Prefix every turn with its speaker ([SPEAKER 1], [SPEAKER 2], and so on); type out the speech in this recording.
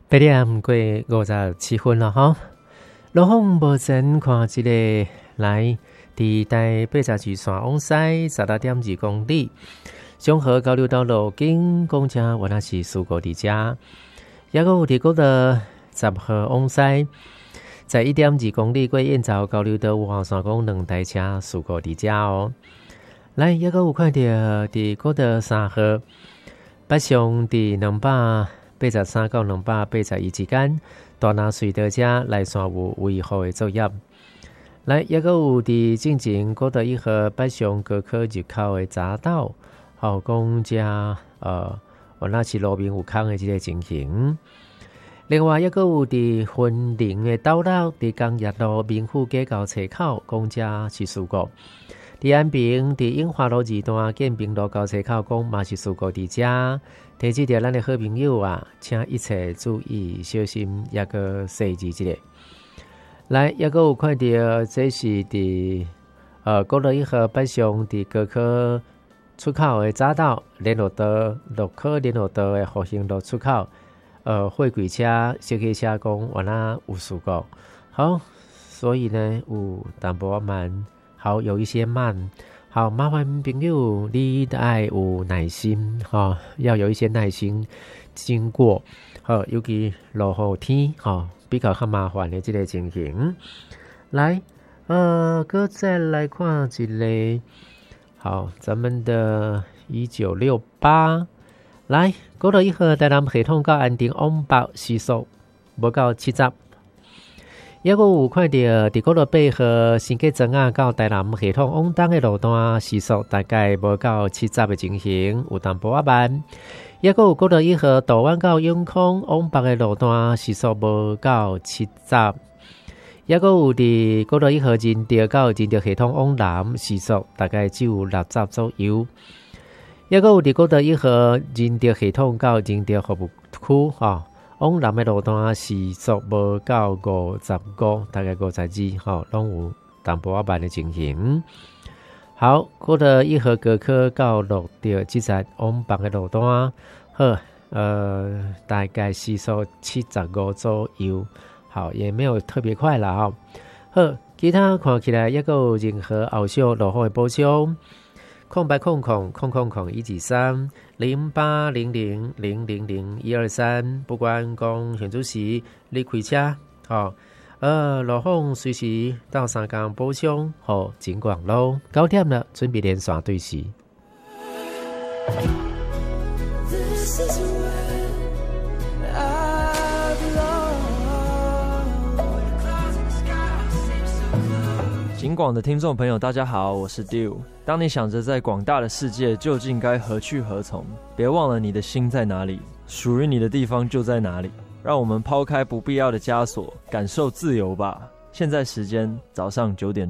[SPEAKER 1] 8點過57分了哈。路況目前看一個來伫台北市區線往西16點2公里，中和交流道路經公車原來是事故伫遮，也有伫嗰個10號往西在1點2公里過燕巢交流道華山公2台車事故伫遮哦。來，也有看到伫嗰個3號北上伫283到281之間，大拿隧道車來線有維護的作業。來，也有伫進前嗰個1號北上高科入口的匝道，好講遮原來是路面有空的這個情形。另外，也有伫雲林的道路，伫工業路民富街交叉口，講遮是事故。伫安平，伫永華路2段建平路交叉口，講嘛是事故伫遮。提醒着咱的好朋友啊，請一切注意小心，也個細緻一個。來，也個有看到，這是伫國道1號北上伫高科出口的匝道，聯絡道路科聯絡道的復興路出口，貨櫃車、小客車講原來有事故。好，所以呢有淡薄慢，好有一些慢。好，麻煩朋友，你愛有耐心哈，要有一些耐心經過。好，尤其落雨天哈，比較較麻煩的這個情形。來，再來看一個，好，咱們的1968，來，國道1號台南系統到安定往北時速無到70。也有看到伫國道8號新界莊仔到台南系統往東的路段時速大概無到70的情形，有淡薄仔慢。也有國道1號大灣到永康往北的路段時速無到70。也有伫國道1號仁德到仁德系統往南時速大概只有60左右。也有伫國道1號仁德系統到仁德服務區哈。往南的路段時速無到55，大概52，吼，攏有淡薄仔慢的情形。好，國道1號高科到六條之站往北的路段，好，大概時速75左右，好，也沒有特別快啦，吼。好，其他看起來也有任何後續路況的補充。0800-000-000-123，不管講現主時你開車，路況隨時到三江補充，好，盡廣路9點了，準備連線對時。
[SPEAKER 2] 警广的听众朋友大家好，我是 Dew。 当你想着在广大的世界究竟该何去何从，别忘了你的心在哪里，属于你的地方就在哪里。让我们抛开不必要的枷锁，感受自由吧。现在时间早上9点。